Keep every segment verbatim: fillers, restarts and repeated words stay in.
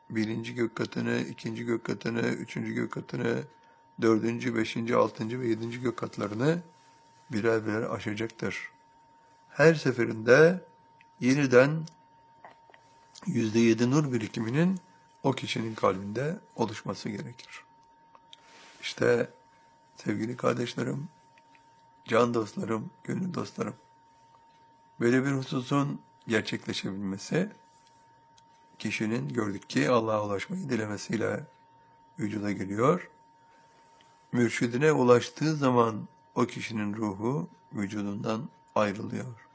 birinci gök katını, ikinci gök katını, üçüncü gök katını, dördüncü, beşinci, altıncı ve yedinci gök katlarını birer birer aşacaktır. Her seferinde yeniden yüzde yedi nur birikiminin o kişinin kalbinde oluşması gerekir. İşte sevgili kardeşlerim, can dostlarım, gönül dostlarım, böyle bir hususun gerçekleşebilmesi, kişinin gördük ki Allah'a ulaşmayı dilemesiyle vücuda geliyor. Mürşidine ulaştığı zaman o kişinin ruhu vücudundan ayrılıyor.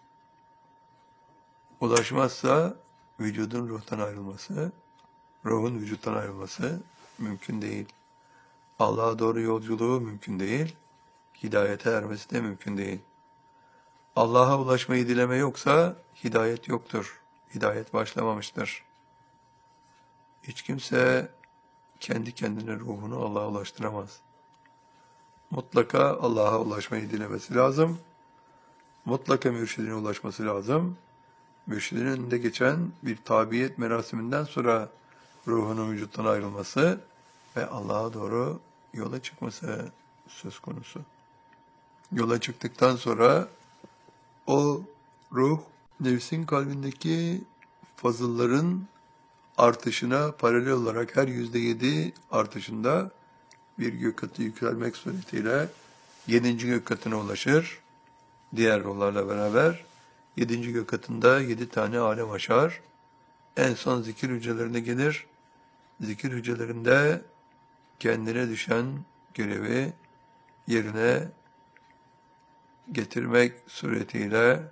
Ulaşmazsa vücudun ruhtan ayrılması, ruhun vücuttan ayrılması mümkün değil. Allah'a doğru yolculuğu mümkün değil. Hidayete ermesi de mümkün değil. Allah'a ulaşmayı dileme yoksa hidayet yoktur. Hidayet başlamamıştır. Hiç kimse kendi kendine ruhunu Allah'a ulaştıramaz. Mutlaka Allah'a ulaşmayı dilemesi lazım. Mutlaka mürşidine ulaşması lazım. Mürşidin önünde geçen bir tabiyet merasiminden sonra ruhunun vücuttan ayrılması ve Allah'a doğru yola çıkması söz konusu. Yola çıktıktan sonra o ruh nefsin kalbindeki fazılların artışına paralel olarak her yüzde yedi artışında bir gök katı yükselmek suretiyle yedinci gök katına ulaşır. Diğer ruhlarla beraber yedinci gök katında yedi tane alem aşar. En son zikir hücrelerine gelir. Zikir hücrelerinde kendine düşen görevi yerine getirmek suretiyle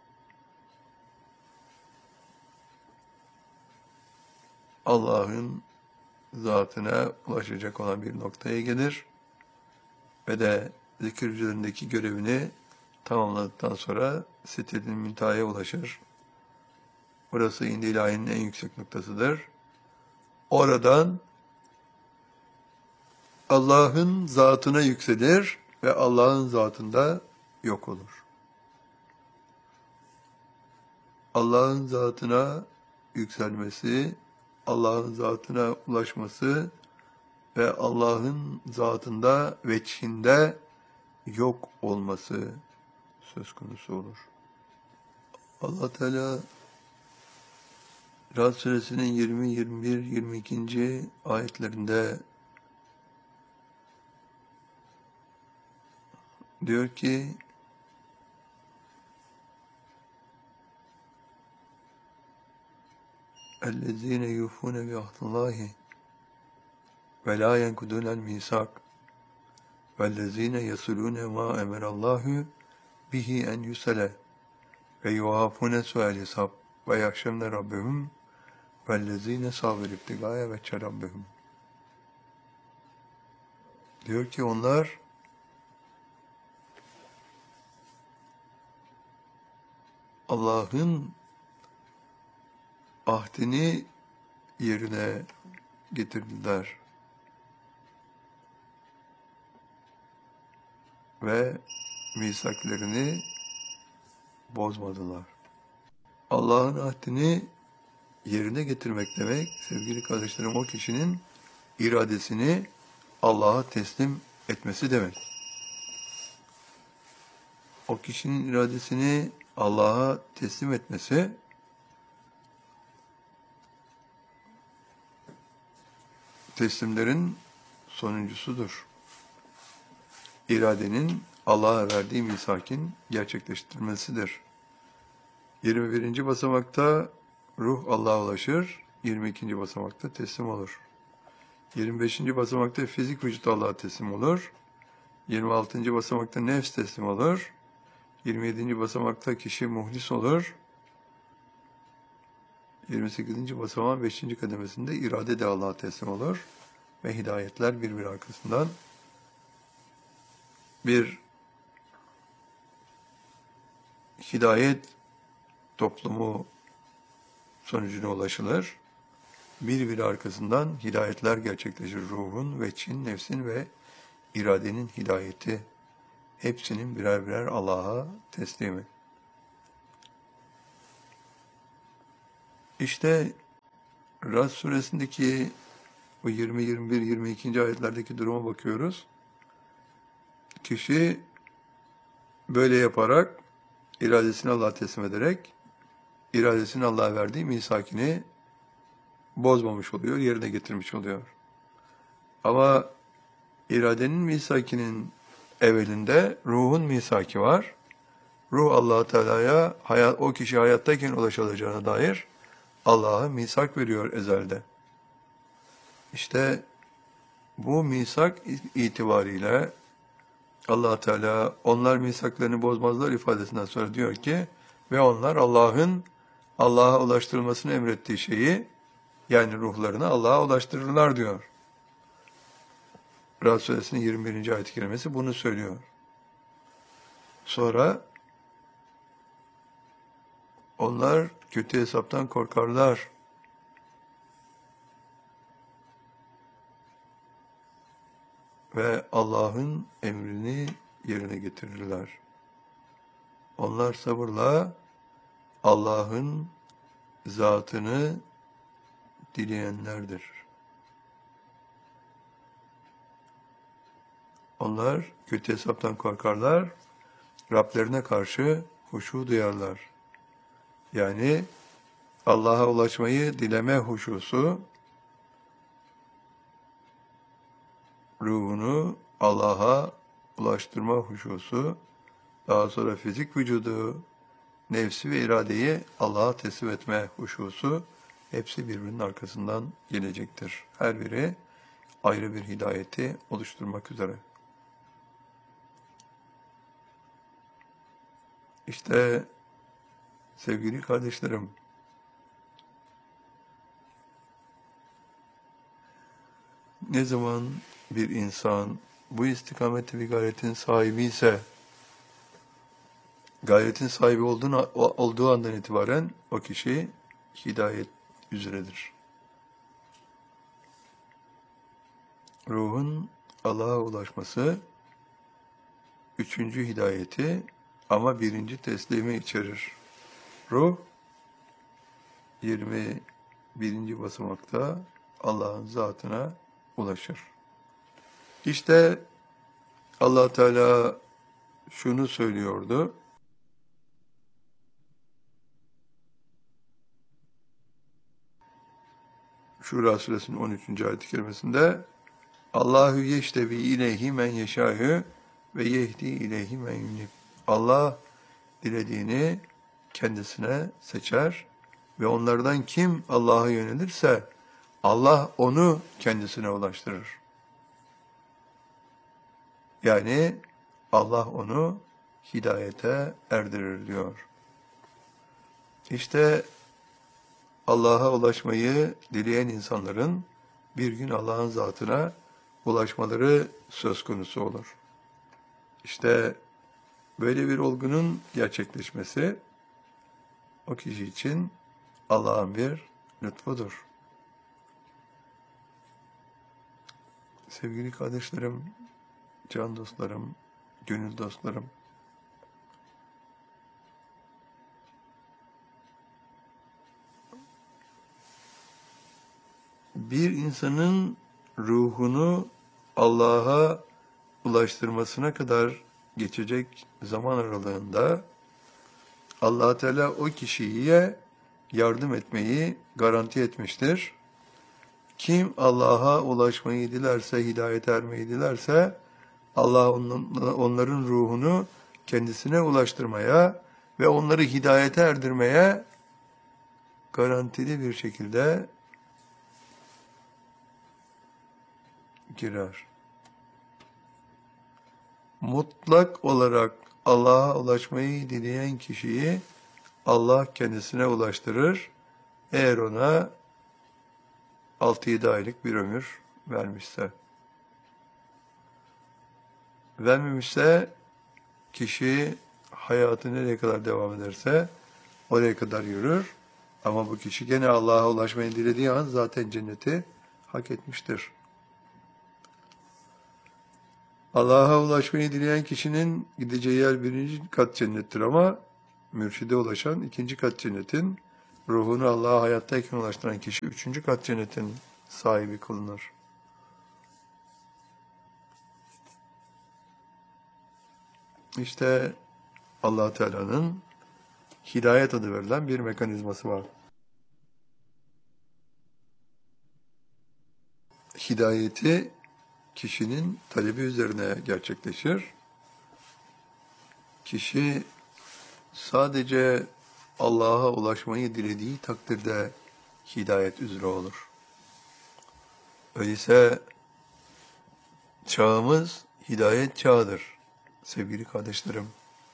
Allah'ın zatına ulaşacak olan bir noktaya gelir ve de zikir hücrelerindeki görevini tamamladıktan sonra Sidret-i Münteha'ya ulaşır. Burası İndi İlahi'nin en yüksek noktasıdır. Oradan Allah'ın zatına yükselir ve Allah'ın zatında yok olur. Allah'ın zatına yükselmesi, Allah'ın zatına ulaşması ve Allah'ın zatında, veçhinde yok olması söz konusu olur. Allah Teala Ra'd Suresinin yirmi, yirmi bir, yirmi iki. ayetlerinde diyor ki اَلَّذ۪ينَ يُوفُونَ بِعَهْدِ اللّٰهِ وَلَا يَنْكُدُونَ الْمِيثَاقَ وَالَّذ۪ينَ يَصِلُونَ مَا اَمَرَ اللّٰهُ بِهِ اَنْ يُصَلَ وَيُوَافُونَ سُؤَالِ الْحِسَابِ وَيَخْشَوْنَ رَبَّهُمْ وَالَّذ۪ينَ صَبَرُوا ابْتِغَاءَ وَجْهِ رَبِّهِمْ. Diyor ki onlar Allah'ın ahdini yerine getirdiler ve misaklerini bozmadılar. Allah'ın ahdini yerine getirmek demek, sevgili kardeşlerim, o kişinin iradesini Allah'a teslim etmesi demek. O kişinin iradesini Allah'a teslim etmesi, teslimlerin sonuncusudur. İradenin Allah'a verdiği misakin gerçekleştirmesidir. yirmi birinci basamakta ruh Allah'a ulaşır, yirmi ikinci basamakta teslim olur. yirmi beşinci basamakta fizik vücut Allah'a teslim olur. yirmi altıncı basamakta nefs teslim olur. yirmi yedinci basamakta kişi muhlis olur. yirmi sekizinci basamağın beşinci kademesinde irade de Allah'a teslim olur. Ve hidayetler birbiri arkasından bir hidayet toplumu sonucuna ulaşılır. Birbiri arkasından hidayetler gerçekleşir. Ruhun, veçhin, nefsin ve iradenin hidayeti. Hepsinin birer birer Allah'a teslimi. İşte Rad suresindeki bu yirmi, yirmi bir, yirmi iki. ayetlerdeki duruma bakıyoruz. Kişi böyle yaparak, iradesini Allah'a teslim ederek, iradesini Allah'a verdiği misakini bozmamış oluyor, yerine getirmiş oluyor. Ama iradenin misakinin evvelinde ruhun misaki var. Ruh Allah Teala'ya hayat, o kişi hayattayken ulaşılacağına dair Allah'a misak veriyor ezelde. İşte bu misak itibariyle Allah Teala onlar misaklarını bozmazlar ifadesinden sonra diyor ki ve onlar Allah'ın Allah'a ulaştırılmasını emrettiği şeyi yani ruhlarını Allah'a ulaştırırlar diyor. Rad suresinin yirmi birinci ayet-i kerimesi bunu söylüyor. Sonra onlar kötü hesaptan korkarlar. Ve Allah'ın emrini yerine getirirler. Onlar sabırla Allah'ın zatını dileyenlerdir. Onlar kötü hesaptan korkarlar, Rablerine karşı huşu duyarlar. Yani Allah'a ulaşmayı dileme huşusu, ruhunu Allah'a ulaştırma huşusu, daha sonra fizik vücudu, nefsi ve iradeyi Allah'a teslim etme huşusu, hepsi birbirinin arkasından gelecektir. Her biri ayrı bir hidayeti oluşturmak üzere. İşte sevgili kardeşlerim, ne zaman bir insan bu istikamette bir gayretin sahibi ise, gayretin sahibi olduğunu, olduğu andan itibaren o kişi hidayet üzeredir. Ruhun Allah'a ulaşması üçüncü hidayeti ama birinci teslimi içerir. Ruh yirmi birinci basamakta Allah'ın zatına ulaşır. İşte Allah Teala şunu söylüyordu. Şura suresinin on üçüncü ayet-i kerimesinde Allahu yeştevi ileyhi men yeşâhü ve yehdi ileyhi men yunib. Allah dilediğini kendisine seçer ve onlardan kim Allah'a yönelirse Allah onu kendisine ulaştırır. Yani Allah onu hidayete erdirir diyor. İşte Allah'a ulaşmayı dileyen insanların bir gün Allah'ın zatına ulaşmaları söz konusu olur. İşte böyle bir olgunun gerçekleşmesi o kişi için Allah'ın bir lütfudur. Sevgili kardeşlerim, can dostlarım, gönül dostlarım, bir insanın ruhunu Allah'a ulaştırmasına kadar geçecek zaman aralığında Allah Teala o kişiye yardım etmeyi garanti etmiştir. Kim Allah'a ulaşmayı dilerse, hidayete ermeyi dilerse Allah onların ruhunu kendisine ulaştırmaya ve onları hidayete erdirmeye garantili bir şekilde girer. Mutlak olarak Allah'a ulaşmayı dileyen kişiyi Allah kendisine ulaştırır. Eğer ona altı yedi aylık bir ömür vermişse. Vermemişse kişi hayatı nereye kadar devam ederse oraya kadar yürür. Ama bu kişi gene Allah'a ulaşmayı dilediği an zaten cenneti hak etmiştir. Allah'a ulaşmayı dileyen kişinin gideceği yer birinci kat cennettir ama mürşide ulaşan ikinci kat cennetin ruhunu Allah'a hayattayken ulaştıran kişi üçüncü kat cennetin sahibi kılınır. İşte Allah Teala'nın hidayet adı verilen bir mekanizması var. Hidayeti kişinin talebi üzerine gerçekleşir. Kişi sadece Allah'a ulaşmayı dilediği takdirde hidayet üzere olur. Öyleyse çağımız hidayet çağıdır sevgili kardeşlerim.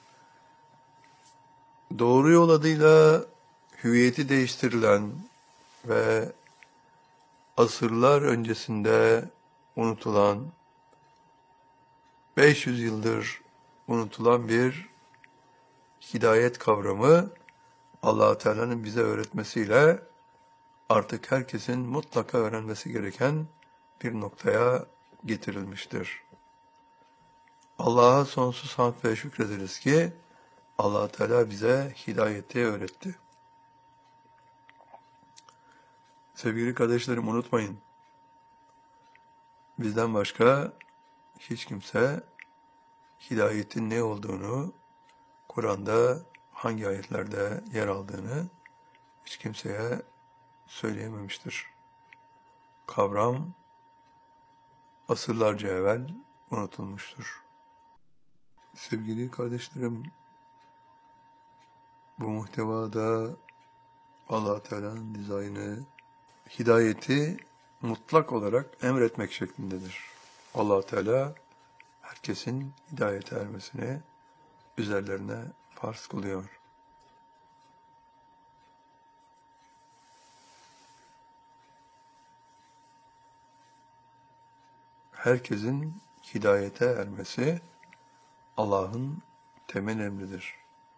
Doğru yol adıyla hüviyeti değiştirilen ve asırlar öncesinde unutulan, beş yüz yıldır unutulan bir hidayet kavramı Allah Teala'nın bize öğretmesiyle artık herkesin mutlaka öğrenmesi gereken bir noktaya getirilmiştir. Allah'a sonsuz hamd ve şükrederiz ki Allah Teala bize hidayeti öğretti. Sevgili kardeşlerim, unutmayın, bizden başka hiç kimse hidayetin ne olduğunu, Kur'an'da hangi ayetlerde yer aldığını hiç kimseye söyleyememiştir. Kavram asırlarca evvel unutulmuştur. Sevgili kardeşlerim, bu muhtevada Allah Teala'nın dizaynı, hidayeti mutlak olarak emretmek şeklindedir. Allah Teala herkesin hidayete ermesini üzerlerine farz kılıyor. Herkesin hidayete ermesi Allah'ın temel emridir.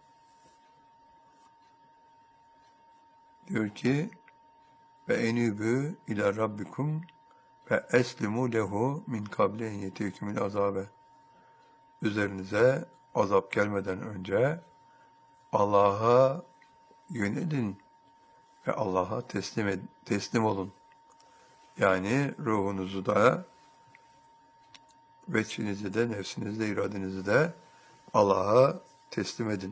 Diyor ki ve enübü ila rabbikum ve eslimu lehu min kable en yetihkumul azabe. Üzerinize azap gelmeden önce Allah'a yönelin ve Allah'a teslim ed- teslim olun. Yani ruhunuzu da, veçhinizi de, nefsinizi de, iradenizi de Allah'a teslim edin.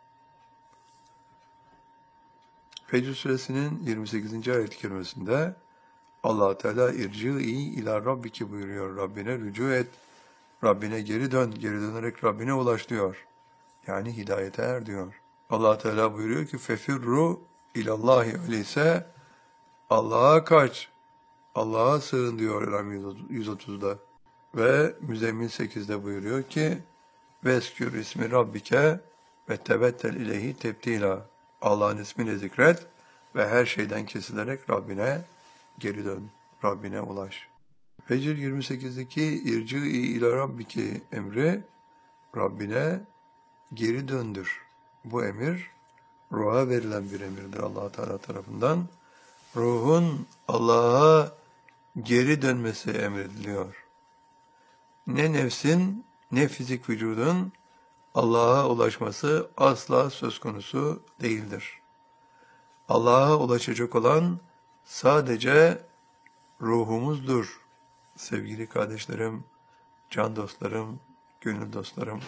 Fecr Suresinin yirmi sekizinci ayet-i kerimesinde Allah Teala irci'i ila rabbiki buyuruyor. Rabbine rücu et. Rabbine geri dön. Geri dönerek Rabbine ulaş diyor. Yani hidayete er diyor. Allah Teala buyuruyor ki fefirru ilallahi, öyleyse Allah'a kaç. Allah'a sığın diyor Ram yüz otuzda. Ve Müzzemmil sekizde buyuruyor ki veskür ismi rabbike ve tebettel ileyhi tebdila. Allah'ın ismini zikret ve her şeyden kesilerek Rabbine geri dön. Rabbine ulaş. Fecr yirmi sekizdeki irci'i ila rabbiki emri Rabbine geri döndür. Bu emir ruha verilen bir emirdir Allah Teala tarafından. Ruhun Allah'a geri dönmesi emrediliyor. Ne nefsin ne fizik vücudun Allah'a ulaşması asla söz konusu değildir. Allah'a ulaşacak olan sadece ruhumuzdur. Sevgili kardeşlerim, can dostlarım, gönül dostlarım.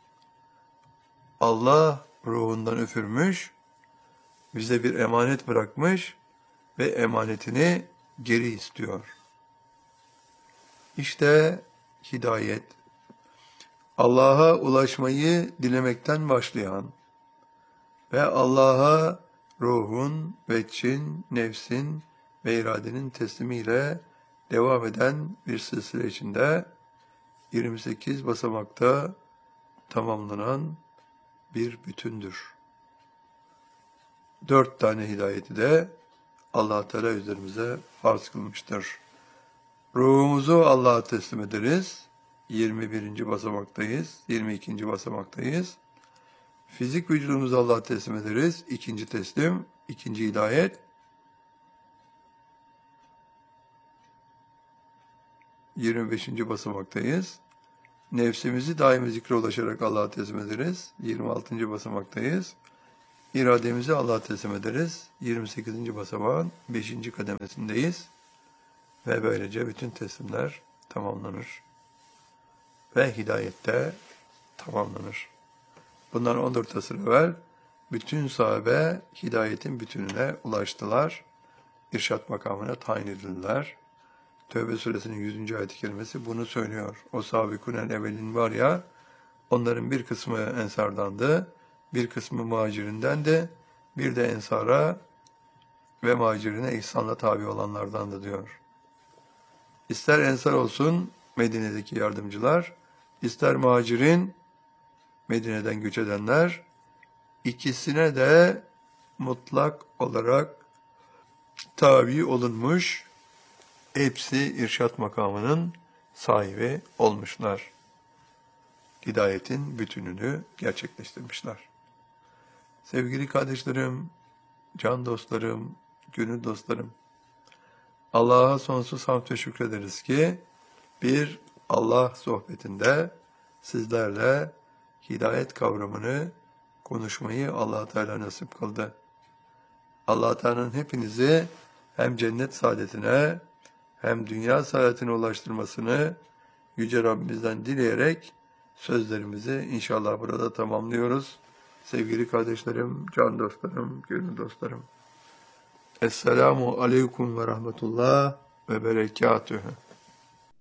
Allah ruhundan üfürmüş, bize bir emanet bırakmış ve emanetini geri istiyor. İşte hidayet, Allah'a ulaşmayı dilemekten başlayan ve Allah'a ruhun, veçhin, nefsin ve iradenin teslimiyle devam eden bir silsile içinde yirmi sekiz basamakta tamamlanan bir bütündür. Dört tane hidayeti de Allah Teala üzerimize farz kılmıştır. Ruhumuzu Allah'a teslim ederiz. yirmi birinci basamaktayız, yirmi ikinci basamaktayız. Fizik vücudumuzu Allah'a teslim ederiz. İkinci teslim, ikinci hidayet. yirmi beşinci basamaktayız. Nefsimizi daimi zikre ulaşarak Allah'a teslim ederiz. yirmi altıncı basamaktayız. irademizi Allah'a teslim ederiz. yirmi sekizinci basamağın beşinci kademesindeyiz. Ve böylece bütün teslimler tamamlanır. Ve hidayette tamamlanır. Bundan on dört asır evvel bütün sahabe hidayetin bütününe ulaştılar. İrşad makamına tayin edildiler. Tevbe suresinin yüzüncü ayet-i kerimesi bunu söylüyor. O sahabikunen evvelin var ya, onların bir kısmı ensardandı, bir kısmı muhacirindendi, bir de ensara ve muhacirine ihsanla tabi olanlardandı diyor. İster ensar olsun Medine'deki yardımcılar, ister muhacirin Medine'den göç edenler, ikisine de mutlak olarak tabi olunmuş, hepsi irşat makamının sahibi olmuşlar. Hidayetin bütününü gerçekleştirmişler. Sevgili kardeşlerim, can dostlarım, gönül dostlarım, Allah'a sonsuz hamd ve şükrederiz ki bir Allah sohbetinde sizlerle hidayet kavramını konuşmayı Allah Teala nasip kıldı. Allah Teala'nın hepinizi hem cennet saadetine hem dünya saadetine ulaştırmasını Yüce Rabbimizden dileyerek sözlerimizi inşallah burada tamamlıyoruz. Sevgili kardeşlerim, can dostlarım, gönül dostlarım. Esselamu aleyküm ve rahmetullah ve berekatühü.